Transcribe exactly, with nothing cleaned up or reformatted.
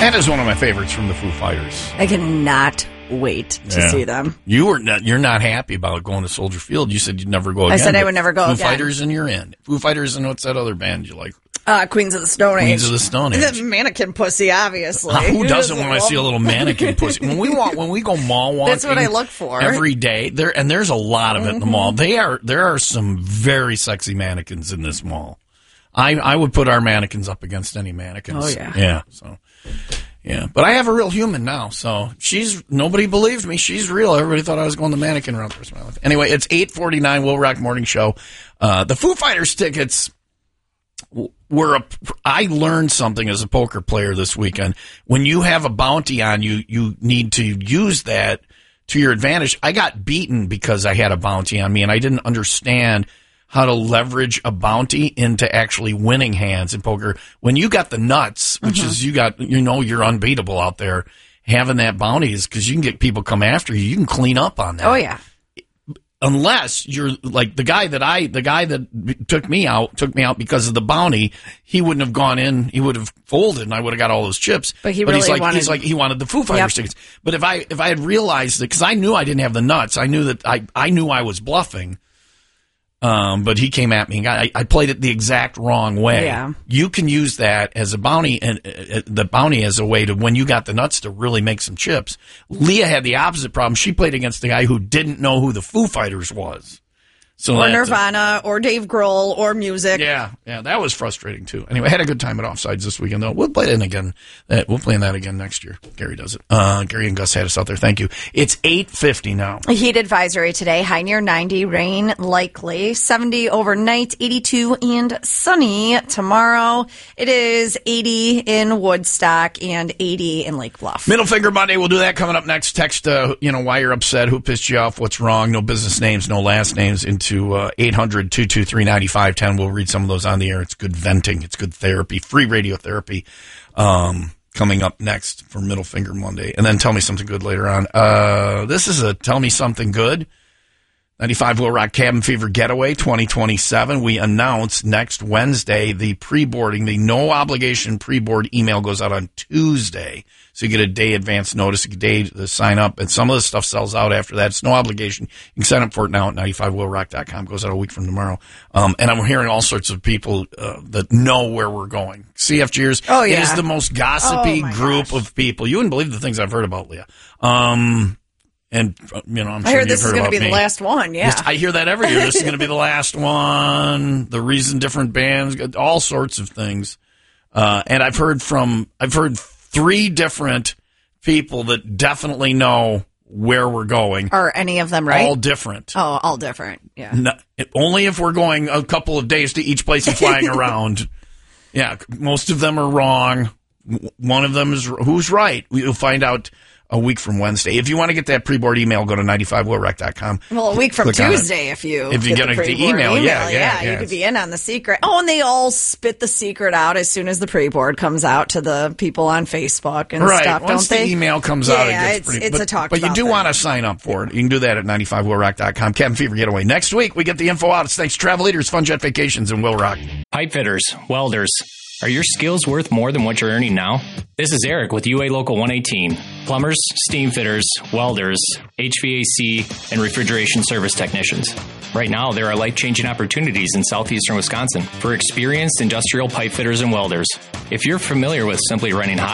That is one of my favorites from the Foo Fighters. I cannot wait to Yeah. see them. You were not, you're not happy about going to Soldier Field. You said you'd never go again. I said I but would never go Foo again. Fighters and you're in. Foo Fighters and what's that other band you like? Uh, Queens of the Stone Age. Queens of the Stone Age. The mannequin pussy, obviously. Who doesn't want to see a little mannequin pussy? When we walk, when we go mall walking, That's what I look for every day. There and there's a lot of it in the mall. They are there are some very sexy mannequins in this mall. I I would put our mannequins up against any mannequins. Oh yeah, yeah. So yeah, but I have a real human now. So she's nobody believed me. She's real. Everybody thought I was going the mannequin route the rest of my life. Anyway, it's eight forty nine. Will Rock Morning Show. Uh, the Foo Fighters tickets. We're a, I learned something as a poker player this weekend. When you have a bounty on you, you need to use that to your advantage. I got beaten because I had a bounty on me, and I didn't understand how to leverage a bounty into actually winning hands in poker. When you got the nuts, which mm-hmm. is you got, you know, you're unbeatable out there, having that bounty is because you can get people come after you. You can clean up on that. Oh, yeah. Unless you're like the guy that I, the guy that took me out, took me out because of the bounty. He wouldn't have gone in. He would have folded, and I would have got all those chips. But he but really he's like, wanted, he's like, he wanted the Foo Fighters yep. tickets. But if I, if I had realized that, because I knew I didn't have the nuts, I knew that I, I knew I was bluffing. Um, but he came at me and got, I, I played it the exact wrong way. Yeah. You can use that as a bounty, and uh, the bounty as a way to, when you got the nuts, to really make some chips. Leah had the opposite problem. She played against the guy who didn't know who the Foo Fighters was. So or that, Nirvana, or Dave Grohl, or music. Yeah, yeah, that was frustrating too. Anyway, I had a good time at Offsides this weekend, though. We'll play it in again. Uh, we'll play in that again next year. Gary does it. Uh, Gary and Gus had us out there. Thank you. It's eight fifty now. A heat advisory today. High near ninety, rain likely. seventy overnight, eighty-two and sunny tomorrow. It is eighty in Woodstock and eighty in Lake Bluff. Middle Finger Monday. We'll do that coming up next. Text, uh, you know, why you're upset, who pissed you off, what's wrong. No business names, no last names into to uh, eight hundred, two two three, nine five one zero. We'll read some of those on the air. It's good venting. It's good therapy. Free radio therapy um, coming up next for Middle Finger Monday. And then Tell Me Something Good later on. Uh, this is a Tell Me Something Good. ninety-five Will Rock Cabin Fever Getaway twenty twenty-seven. We announce next Wednesday the pre-boarding. The no-obligation pre-board email goes out on Tuesday. So you get a day advance notice, a day to sign up, and some of the stuff sells out after that. It's no obligation. You can sign up for it now at ninety-five will rock dot com. Goes out a week from tomorrow. Um, and I'm hearing all sorts of people uh, that know where we're going. C F Gers oh, yeah. is the most gossipy oh, group gosh. of people. You wouldn't believe the things I've heard about Leah. Um, and, you know, I'm I sure heard you've this heard is going to be me. the last one, yeah. This, I hear that every year. This is going to be the last one. The reason different bands, all sorts of things. Uh, and I've heard from, I've heard three different people that definitely know where we're going. Are any of them right? All different. Oh, all different. Yeah. No, only if we're going a couple of days to each place and flying around. Yeah, most of them are wrong. One of them is who's right. We'll find out a week from Wednesday. If you want to get that pre-board email, go to ninety-five will rock dot com. Well, a week from Click Tuesday, if you if you get, get the, the email, email, yeah, yeah, yeah, yeah, you could be in on the secret. Oh, and they all spit the secret out as soon as the pre-board comes out to the people on Facebook and right. stuff. Once don't the they? email comes yeah, out, it gets it's, pretty. It's but, a talk. But you do thing. want to sign up for it. You can do that at ninety-five will rock dot com. Cabin Fever Getaway. Next week we get the info out. It's thanks to Travel Leaders, Fun Jet Vacations, and Will Rock. Pipe fitters, welders. Are your skills worth more than what you're earning now? This is Eric with U A Local one eighteen. Plumbers, steam fitters, welders, H V A C, and refrigeration service technicians. Right now, there are life-changing opportunities in southeastern Wisconsin for experienced industrial pipe fitters and welders. If you're familiar with simply running hot